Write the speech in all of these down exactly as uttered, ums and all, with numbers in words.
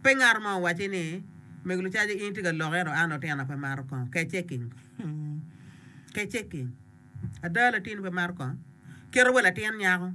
pengar ma wache ni meglu chaje inti ga logero ano tena pe mar ko ke checking ke checking adala tin pe mar ko kero wala tien nyako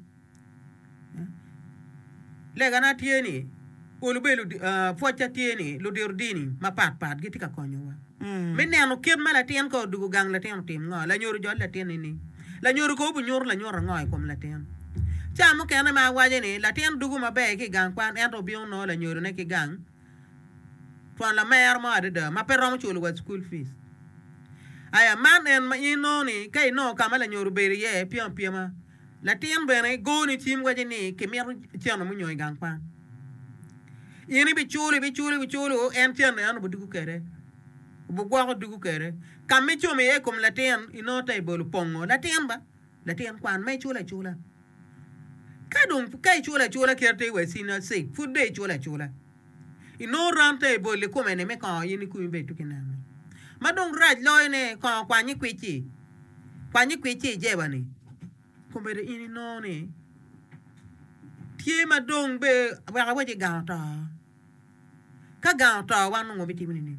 le gana tieni ulu belu uh, focha tieni lu dirdini ma pat pat giti ka konyo wa mm. Men neno kir mala tien ko dugu gang la tien tim ngo la nyoru jol la tien ni la nyoru ko bu nyor la nyor ngo kom la tien chamo kene ma waje ni la tien dugu ma be ki gang kwan ento bion no la nyoru ne ki gang twan la mer ma de ma pero mo chulu wa school fees aya man en ma ino ni kay no kamala nyoru be ye pian piama la tien bene go ni tim waje ni ke mer tiano mo nyoy gang kwan yini bi chuli bi chuli bi chuli o en tian en bu dugu kere bu gwa dugu kere kam mi chumi e kom la tien ino tay bolu pongo la tien ba la tien kwan mai chula chula kadung kai chula chula kerte we sina sik fude chula chula ino rante bolu come ne me ka yini ku be tukinami madong raj loine ko kwani kwichi kwani kwichi jebani kombe ini no ne tie madong be wa wa je ganta ka ganta wanu ngo biti ni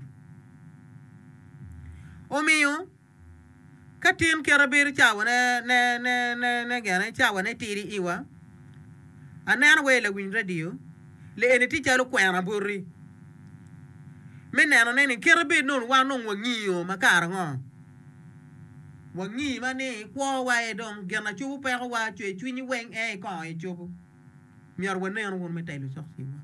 o miyo ka tin kerabir chawa ne ne ne ne ne gane chawa ne tiri iwa anan we la win radio le ene ti chalo kwena burri meneno ne kerabir non wanu ngo ngiyo makara ngo wangi mane kwa wa edom gana chubu pe wa chwe chwini weng e ko e chubu miar wone on won metelu sorti wa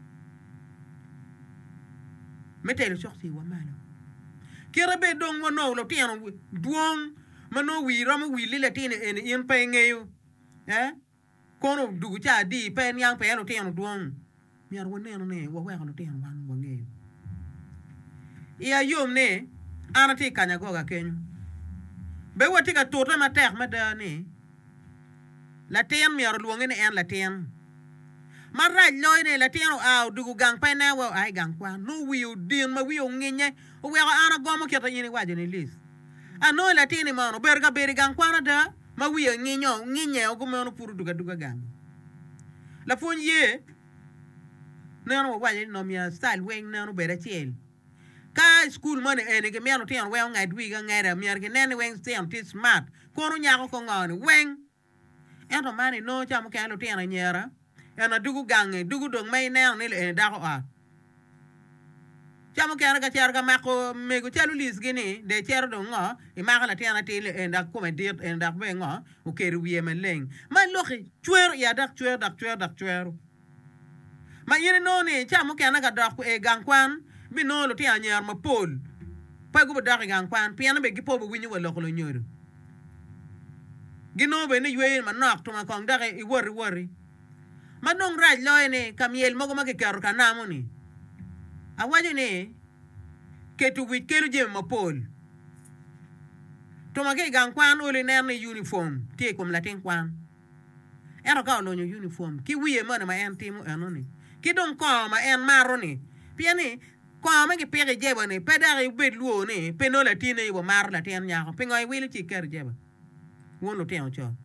metelu sorti wa malo kerabe dong wono lo tiano duong mano wi ram wi lile tine en yen pe ngeyo eh kono dugu cha di pe nyang pe lo tiano duong miar wone on ne wa wa lo tiano wan wa ngeyo iya yom ne anati kanya goga kenyo be wati ka tota ma tek ma da ni la tien mi ar luonge ne en la tien ma raj loy ne la tien au dugu gang pa na wa ai gang kwa no wi u din ma wi u nginye o we ana gomo keta yini waje ni lis ano la tien ma no berga beri gang kwa na da ma wi u nginyo nginye o gomo no puru duga duga gang la fon ye ne no waje no mi style weng ne no bere chiel ka school money ene ke miano tian we ngai dwi ga ngai ra miar ke nene weng tian ti smart kono nyako ko ngani weng ento mani no cham ke alo tian nyera ena dugu gange dugu dong mai ne ne le da ko a cham ke ara ga tiar ga mako mego chalu lis gini de tiar do ngo e ma la tian ti le enda ko me dir enda be ngo o ke ruye meleng ma loxi chuer ya dak chuer dak chuer dak chuer ma yini no ni cham ke ana ga dak ko e gangkwan bi no lo ti anyar ma pol pa go da gang kwan pian be gi po bo winyu lo ko nyoru gi no be ni ywe ma nak to ma kong da i wori wori ma dong raj lo ne kamiel mogo ma ke kar kanamo ni awaje ne ke tu wit kelu je ma pol to ma ke gang kwan ole ne ne uniform ti kom la tin kwan era ka lo nyu uniform ki wiye ma ma en timu enoni ki dong ko ma en maro ni piani kwa ma ke pere jeba ne pedare bet luo ne peno la tine yo mar la ten nya pe ngoy wili ti ker jeba wono te on cho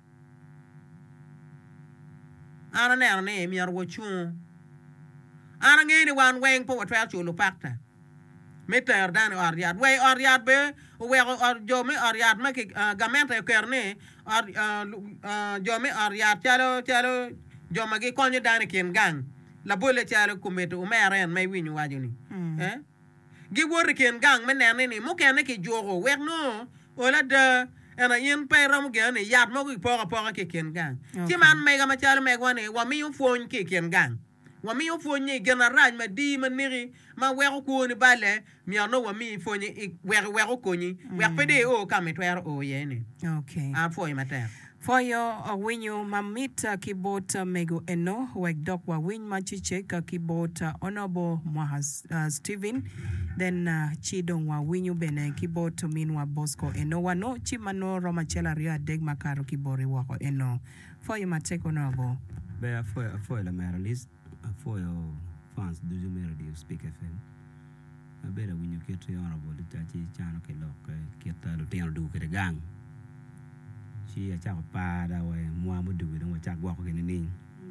ara ne ara ne mi ar wo chu ara ngi ni wan weng po wa tra chu lu pakta meter dan ar yat we ar yat be we ar jo me ar yat ma ke gamente ker ne ar jo me ar yat chalo chalo jo ma ge konyo dan ken gang la bole chalo kumeto o meren mai winyu wajuni eh gi wor ken gang menene ni mo ken ke jogo wer no ola de ana yin pe ram gen ni yat mo gi pora pora ke ken gang ti man mega ma chalo meg wane wa mi fon ke ken gang wa mi fon ni general ma di ma niri ma wer ko ni bale mi no wa mi fon ni wer wer ko ni wer pede o kametwer o yene okay a foi mater for your uh, when you mamit uh, keyboard uh, mego eno wek dok wa win machiche ka keyboard uh, honorable Mohas uh, Stephen then uh, chidong wa winyu bene keyboard to min wa Bosco eno wa no chimano Roma chela ria deg makaro keyboard wa ko eno for you mateko honorable be for for la meralis for your fans do you radio speak F M a better when you get to honorable the tachi chano ke lok ke ta lo tian du ke gang chi a cha pa da we mo mo du do wa cha gwa ko ke ni